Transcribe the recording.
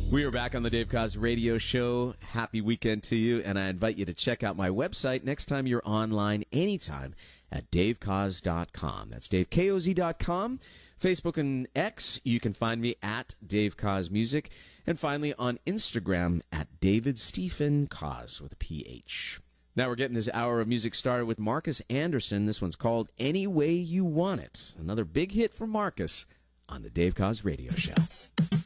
We are back on the Dave Koz Radio Show. Happy weekend to you, and I invite you to check out my website next time you're online anytime at davekoz.com. That's davekoz.com. Facebook and X, you can find me at Dave Koz Music, and finally on Instagram at David Stephen Koz with a PH. Now we're getting this hour of music started with Marcus Anderson. This one's called Any Way You Want It. Another big hit from Marcus on the Dave Koz Radio Show.